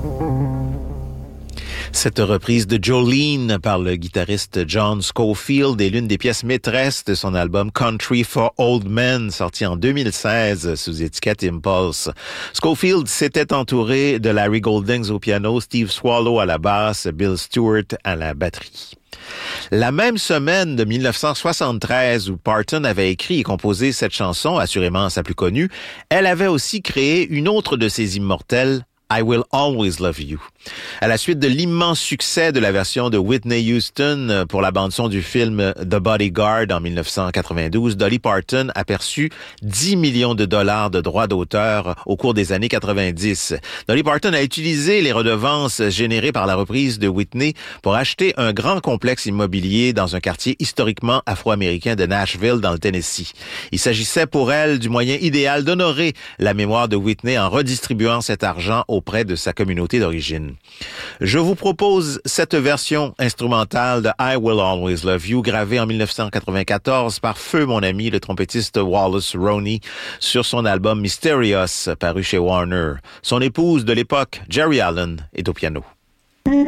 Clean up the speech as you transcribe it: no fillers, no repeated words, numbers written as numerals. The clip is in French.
Cette reprise de Jolene par le guitariste John Scofield est l'une des pièces maîtresses de son album Country for Old Men, sorti en 2016 sous étiquette Impulse. Scofield s'était entouré de Larry Goldings au piano, Steve Swallow à la basse, Bill Stewart à la batterie. La même semaine de 1973 où Parton avait écrit et composé cette chanson, assurément sa plus connue, elle avait aussi créé une autre de ses immortelles, I Will Always Love You. À la suite de l'immense succès de la version de Whitney Houston pour la bande-son du film The Bodyguard en 1992, Dolly Parton a perçu 10 millions de dollars de droits d'auteur au cours des années 90. Dolly Parton a utilisé les redevances générées par la reprise de Whitney pour acheter un grand complexe immobilier dans un quartier historiquement afro-américain de Nashville dans le Tennessee. Il s'agissait pour elle du moyen idéal d'honorer la mémoire de Whitney en redistribuant cet argent auprès de sa communauté d'origine. Je vous propose cette version instrumentale de I Will Always Love You, gravée en 1994 par feu mon ami le trompettiste Wallace Roney sur son album Mysterious, paru chez Warner. Son épouse de l'époque, Jerry Allen, est au piano.